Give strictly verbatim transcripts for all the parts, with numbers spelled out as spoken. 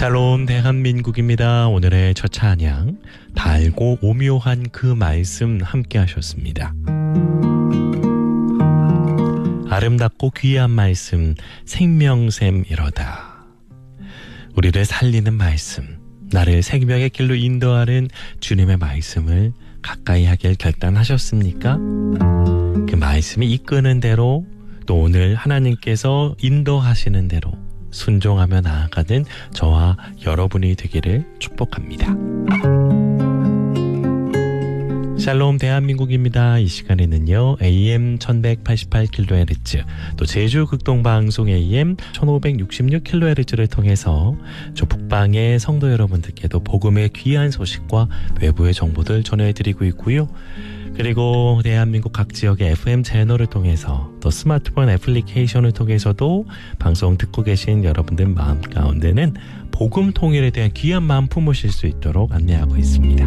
샬롬 대한민국입니다. 오늘의 첫 찬양 달고 오묘한 그 말씀 함께 하셨습니다. 아름답고 귀한 말씀 생명샘이로다. 우리를 살리는 말씀, 나를 생명의 길로 인도하는 주님의 말씀을 가까이 하길 결단하셨습니까? 그 말씀이 이끄는 대로 또 오늘 하나님께서 인도하시는 대로 순종하며 나아가는 저와 여러분이 되기를 축복합니다. 샬롬 대한민국입니다. 이 시간에는요 에이엠 천백팔십팔 킬로헤르츠 또 제주 극동방송 에이엠 천오백육십육 킬로헤르츠를 통해서 저 북방의 성도 여러분들께도 복음의 귀한 소식과 외부의 정보들 전해드리고 있고요. 그리고 대한민국 각 지역의 에프엠 채널을 통해서 또 스마트폰 애플리케이션을 통해서도 방송 듣고 계신 여러분들 마음 가운데는 복음 통일에 대한 귀한 마음 품으실 수 있도록 안내하고 있습니다.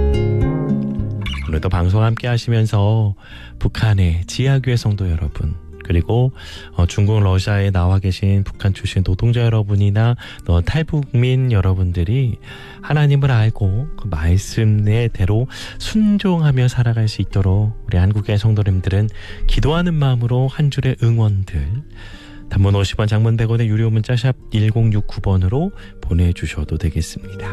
오늘도 방송 함께 하시면서 북한의 지하교회 성도 여러분, 그리고 어, 중국 러시아에 나와 계신 북한 출신 노동자 여러분이나 또 탈북민 여러분들이 하나님을 알고 그 말씀대로 순종하며 살아갈 수 있도록 우리 한국의 성도님들은 기도하는 마음으로 한 줄의 응원들 단문 오십 원, 장문 백 원의 유료 문자 샵 일공육구 번으로 보내주셔도 되겠습니다.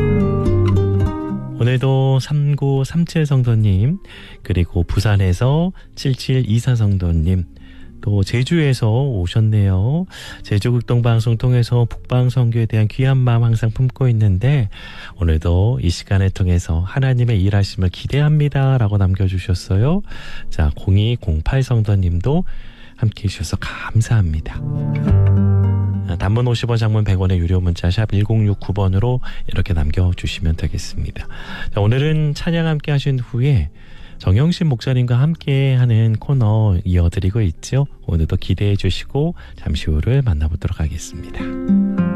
오늘도 삼구삼칠 성도님, 그리고 부산에서 칠칠이사 성도님, 또 제주에서 오셨네요. 제주 극동방송 통해서 북방선교에 대한 귀한 마음 항상 품고 있는데 오늘도 이 시간을 통해서 하나님의 일하심을 기대합니다 라고 남겨주셨어요. 자, 공이공팔 성도님도 함께해 주셔서 감사합니다. 단문 오십 원, 장문 백 원의 유료 문자 샵 일공육구 번으로 이렇게 남겨주시면 되겠습니다. 자, 오늘은 찬양 함께 하신 후에 정영신 목사님과 함께하는 코너 이어드리고 있죠. 오늘도 기대해 주시고 잠시 후를 만나보도록 하겠습니다.